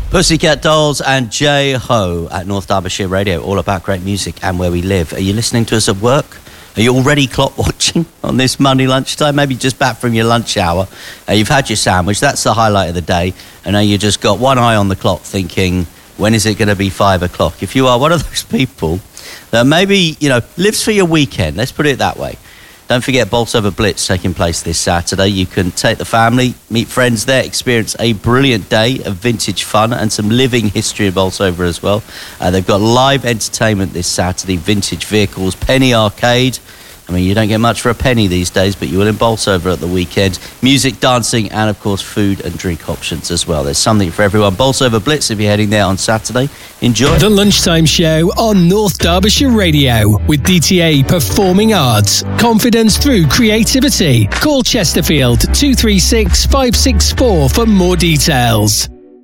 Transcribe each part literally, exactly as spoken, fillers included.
Pussycat Dolls and J-Ho at North Derbyshire Radio, all about great music and where we live. Are you listening to us at work? Are you already clock watching on this Monday lunchtime? Maybe just back from your lunch hour. Uh, you've had your sandwich. That's the highlight of the day. And now you just got one eye on the clock thinking, when is it going to be five o'clock? If you are one of those people that maybe, you know, lives for your weekend, let's put it that way. Don't forget Bolsover Blitz taking place this Saturday. You can take the family, meet friends there, experience a brilliant day of vintage fun and some living history of Bolsover as well. Uh, they've got live entertainment this Saturday, vintage vehicles, penny arcade. I mean, you don't get much for a penny these days, but you will in Bolsover at the weekend. Music, dancing, and, of course, food and drink options as well. There's something for everyone. Bolsover Blitz, if you're heading there on Saturday. Enjoy. The Lunchtime Show on North Derbyshire Radio with D T A Performing Arts. Confidence through creativity. Call Chesterfield two three six, five six four for more details.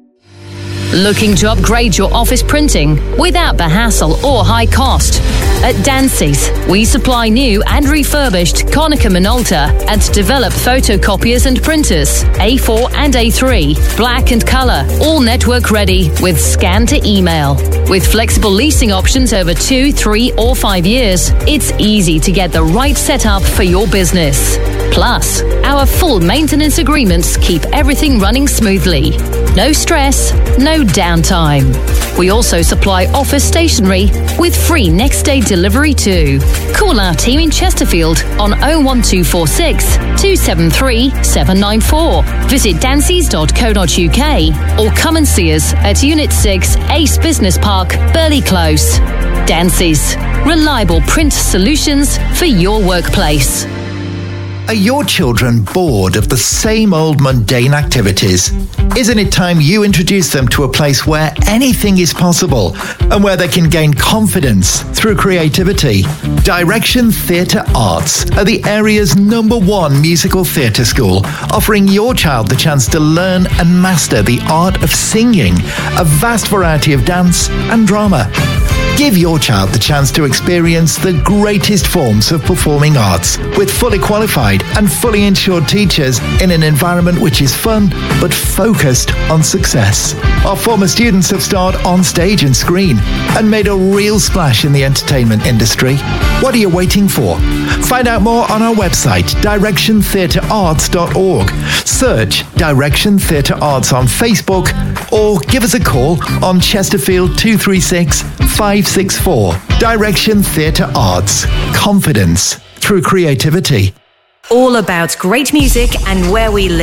Looking to upgrade your office printing without the hassle or high cost? At Dancy's, we supply new and refurbished Konica Minolta and developed photocopiers and printers, A four and A three, black and colour, all network ready with scan to email. With flexible leasing options over two, three or five years, it's easy to get the right setup for your business. Plus, our full maintenance agreements keep everything running smoothly. No stress, no downtime. We also supply office stationery with free next day delivery too. Call our team in Chesterfield on oh one two four six, two seven three, seven nine four. Visit dancies dot co dot uk or come and see us at Unit six, Ace Business Park, Burley Close. Dancy's, reliable print solutions for your workplace. Are your children bored of the same old mundane activities? Isn't it time you introduce them to a place where anything is possible and where they can gain confidence through creativity? Direction Theatre Arts are the area's number one musical theatre school, offering your child the chance to learn and master the art of singing, a vast variety of dance and drama. Give your child the chance to experience the greatest forms of performing arts with fully qualified and fully insured teachers in an environment which is fun but focused on success. Our former students have starred on stage and screen and made a real splash in the entertainment industry. What are you waiting for? Find out more on our website, direction theatre arts dot org. Search Direction Theatre Arts on Facebook or give us a call on Chesterfield two three six, five six four. Direction Theatre Arts. Confidence through creativity. All about great music and where we live.